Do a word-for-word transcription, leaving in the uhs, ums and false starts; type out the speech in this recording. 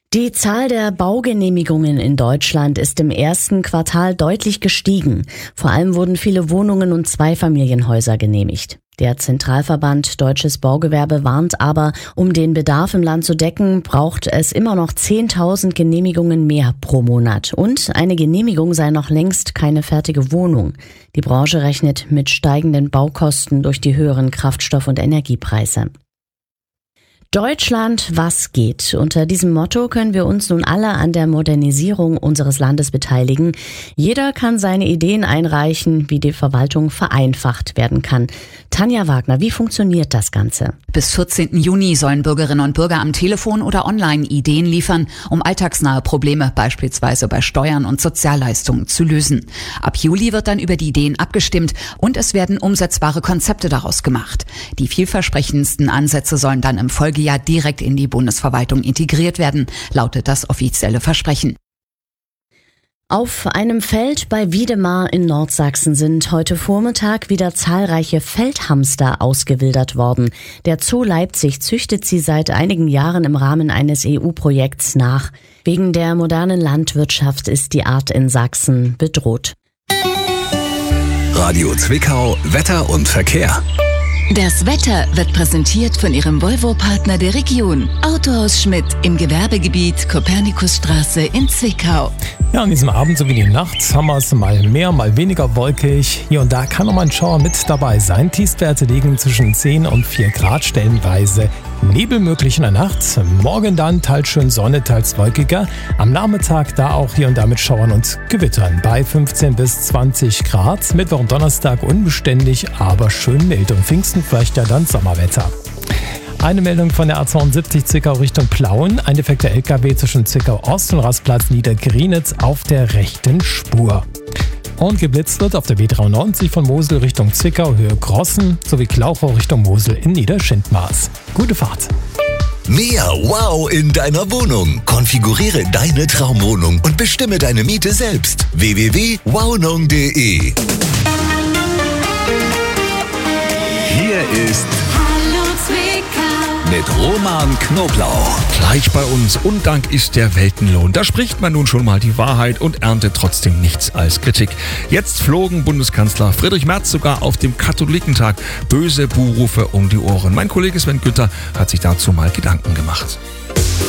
Die Zahl der Baugenehmigungen in Deutschland ist im ersten Quartal deutlich gestiegen. Vor allem wurden viele Wohnungen und Zweifamilienhäuser genehmigt. Der Zentralverband Deutsches Baugewerbe warnt aber, um den Bedarf im Land zu decken, braucht es immer noch zehntausend Genehmigungen mehr pro Monat. Und eine Genehmigung sei noch längst keine fertige Wohnung. Die Branche rechnet mit steigenden Baukosten durch die höheren Kraftstoff- und Energiepreise. Deutschland, was geht? Unter diesem Motto können wir uns nun alle an der Modernisierung unseres Landes beteiligen. Jeder kann seine Ideen einreichen, wie die Verwaltung vereinfacht werden kann. Tanja Wagner, wie funktioniert das Ganze? Bis vierzehnten Juni sollen Bürgerinnen und Bürger am Telefon oder online Ideen liefern, um alltagsnahe Probleme beispielsweise bei Steuern und Sozialleistungen zu lösen. Ab Juli wird dann über die Ideen abgestimmt und es werden umsetzbare Konzepte daraus gemacht. Die vielversprechendsten Ansätze sollen dann im Folgejahr direkt in die Bundesverwaltung integriert werden, lautet das offizielle Versprechen. Auf einem Feld bei Wiedemar in Nordsachsen sind heute Vormittag wieder zahlreiche Feldhamster ausgewildert worden. Der Zoo Leipzig züchtet sie seit einigen Jahren im Rahmen eines E U-Projekts nach. Wegen der modernen Landwirtschaft ist die Art in Sachsen bedroht. Radio Zwickau, Wetter und Verkehr. Das Wetter wird präsentiert von Ihrem Volvo-Partner der Region. Autohaus Schmidt im Gewerbegebiet Kopernikusstraße in Zwickau. Ja, an diesem Abend sowie die Nacht haben wir es mal mehr, mal weniger wolkig. Hier und da kann noch mal ein Schauer mit dabei sein. Tiefstwerte liegen zwischen zehn und vier Grad, stellenweise Nebel möglich in der Nacht. Morgen dann teils schön Sonne, teils wolkiger. Am Nachmittag da auch hier und da mit Schauern und Gewittern bei fünfzehn bis zwanzig Grad. Mittwoch und Donnerstag unbeständig, aber schön mild. Und Pfingsten vielleicht ja dann Sommerwetter. Eine Meldung von der A zweiundsiebzig Zwickau Richtung Plauen. Ein defekter L K W zwischen Zwickau Ost und Rastplatz Niedergrienitz auf der rechten Spur. Und geblitzt wird auf der B dreiundneunzig von Mosel Richtung Zwickau Höhe Grossen sowie Klauchau Richtung Mosel in Niederschindmaß. Gute Fahrt! Mehr Wow in deiner Wohnung. Konfiguriere deine Traumwohnung und bestimme deine Miete selbst. w w w punkt wownung punkt d e Hier ist mit Roman Knoblauch. Gleich bei uns und Dank ist der Weltenlohn. Da spricht man nun schon mal die Wahrheit und erntet trotzdem nichts als Kritik. Jetzt flogen Bundeskanzler Friedrich Merz sogar auf dem Katholikentag böse Buhrufe um die Ohren. Mein Kollege Sven Gütter hat sich dazu mal Gedanken gemacht.